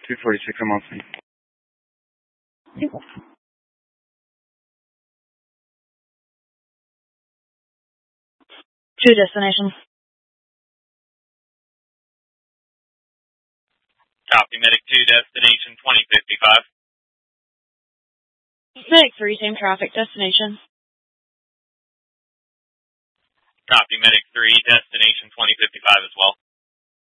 246 a month. Two destinations. Copy, Medic 2, destination 2055. Medic 3, same traffic, destination. Copy, Medic 3, destination 2055 as well.